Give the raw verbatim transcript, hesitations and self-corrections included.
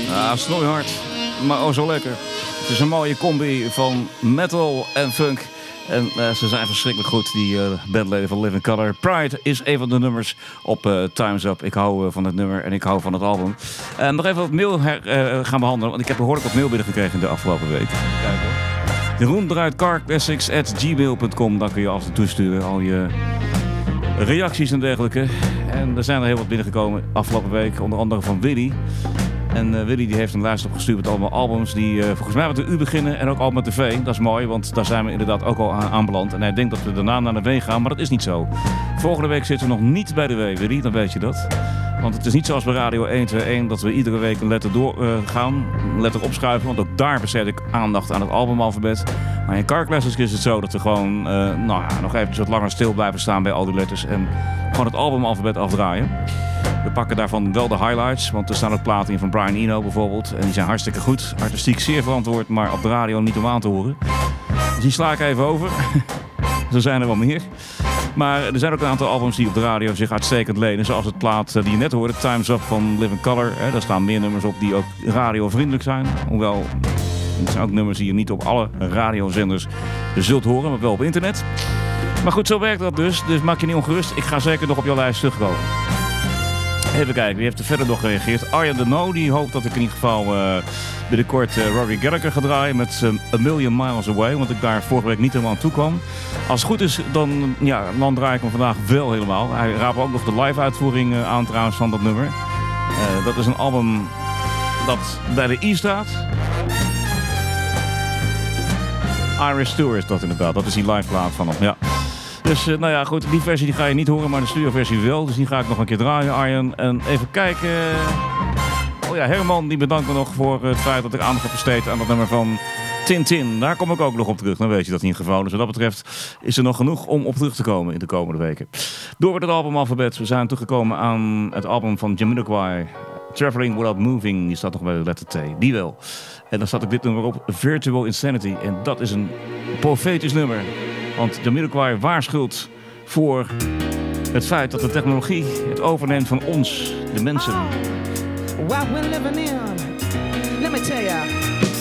Ah, snoeihard, maar oh zo lekker. Het is een mooie combi van metal en funk. En uh, ze zijn verschrikkelijk goed, die uh, bandleden van Living Colour. Pride is een van de nummers op uh, Time's Up. Ik hou uh, van het nummer en ik hou van het album. Uh, nog even wat mail her, uh, gaan behandelen, want ik heb behoorlijk wat mail binnengekregen in de afgelopen week. Kijk hoor. Jeroen draait carclassics at gmail dot com. Dan kun je altijd toesturen, al je reacties en dergelijke. En er zijn er heel wat binnengekomen afgelopen week, onder andere van Willy. En uh, Willy die heeft een lijst opgestuurd met allemaal albums die uh, volgens mij met de U beginnen en ook al met de V. Dat is mooi, want daar zijn we inderdaad ook al aan aanbeland. En hij denkt dat we daarna naar de W gaan, maar dat is niet zo. Volgende week zitten we nog niet bij de W, Willy, dan weet je dat. Want het is niet zoals bij Radio honderdtweeëndertig dat we iedere week een letter door uh, gaan, een letter opschuiven. Want ook daar besteed ik aandacht aan het albumalfabet. Maar in Carclassics is het zo dat we gewoon uh, nou ja, nog eventjes wat langer stil blijven staan bij al die letters. En gewoon het albumalfabet afdraaien. We pakken daarvan wel de highlights, want er staan ook platen in van Brian Eno bijvoorbeeld. En die zijn hartstikke goed, artistiek zeer verantwoord, maar op de radio niet om aan te horen. Dus die sla ik even over. Zo zijn er wel meer. Maar er zijn ook een aantal albums die op de radio zich uitstekend lenen. Zoals het plaat die je net hoorde, Time's Up van Living Colour. Daar staan meer nummers op die ook radiovriendelijk zijn. Hoewel, er zijn ook nummers die je niet op alle radiozenders zult horen, maar wel op internet. Maar goed, zo werkt dat dus. Dus maak je niet ongerust. Ik ga zeker nog op jouw lijst terugkomen. Even kijken, wie heeft er verder nog gereageerd? Arjen de No, die hoopt dat ik in ieder geval uh, binnenkort uh, Rory Gallagher ga draaien met uh, A Million Miles Away. Want ik daar vorige week niet helemaal aan toe kwam. Als het goed is, dan, ja, dan draai ik hem vandaag wel helemaal. Hij raapt ook nog de live uitvoering uh, aan trouwens van dat nummer. Uh, dat is een album dat bij de I staat. Iris Tour is dat inderdaad, dat is die live plaat van hem, ja. Dus uh, nou ja, goed, die versie die ga je niet horen, maar de studioversie wel. Dus die ga ik nog een keer draaien, Arjen. En even kijken. Oh ja, Herman, die bedankt me nog voor het feit dat ik aandacht heb besteed aan dat nummer van Tintin. Daar kom ik ook nog op terug, dan weet je dat niet in geval. Dus wat dat betreft is er nog genoeg om op terug te komen in de komende weken. Door met het albumalfabet. We zijn toegekomen aan het album van Jamiroquai. Traveling Without Moving, die staat nog bij de letter T. Die wel. En dan staat ook dit nummer op, Virtual Insanity. En dat is een profetisch nummer. Want Jamiroquai waarschuwt voor het feit dat de technologie het overneemt van ons, de mensen. What we're living in, let me tell you.